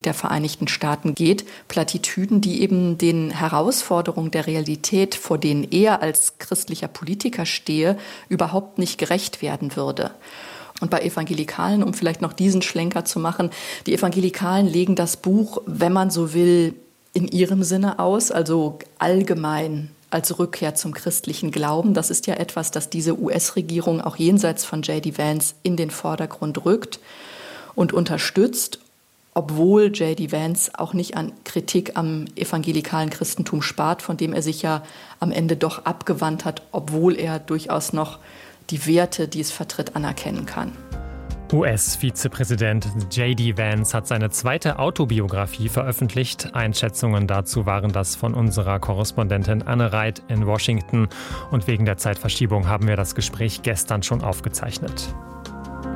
der Vereinigten Staaten geht. Plattitüden, die eben den Herausforderungen der Realität, vor denen er als christlicher Politiker stehe, überhaupt nicht gerecht werden würde. Und bei Evangelikalen, um vielleicht noch diesen Schlenker zu machen, die Evangelikalen legen das Buch, wenn man so will, in ihrem Sinne aus, also allgemein als Rückkehr zum christlichen Glauben. Das ist ja etwas, das diese US-Regierung auch jenseits von J.D. Vance in den Vordergrund rückt und unterstützt, obwohl J.D. Vance auch nicht an Kritik am evangelikalen Christentum spart, von dem er sich ja am Ende doch abgewandt hat, obwohl er durchaus noch die Werte, die es vertritt, anerkennen kann. US-Vizepräsident J.D. Vance hat seine zweite Autobiografie veröffentlicht. Einschätzungen dazu waren das von unserer Korrespondentin Anne Reit in Washington. Und wegen der Zeitverschiebung haben wir das Gespräch gestern schon aufgezeichnet.